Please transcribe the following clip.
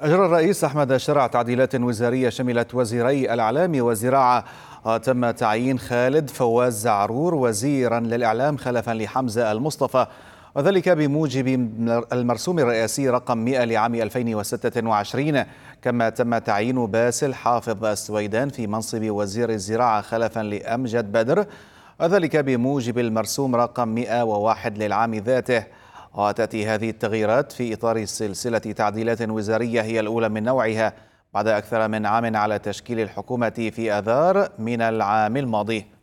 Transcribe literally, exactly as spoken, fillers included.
أجرى الرئيس أحمد شرع تعديلات وزارية شملت وزيري الإعلام والزراعة. تم تعيين خالد فواز زعرور وزيرا للإعلام خلفا لحمزة المصطفى، وذلك بموجب المرسوم الرئاسي رقم مئة لعام ألفين وستة وعشرين. كما تم تعيين باسل حافظ السويدان في منصب وزير الزراعة خلفا لأمجد بدر، وذلك بموجب المرسوم رقم مئة وواحد للعام ذاته. وتأتي هذه التغييرات في إطار سلسلة تعديلات وزارية هي الأولى من نوعها بعد أكثر من عام على تشكيل الحكومة في آذار من العام الماضي.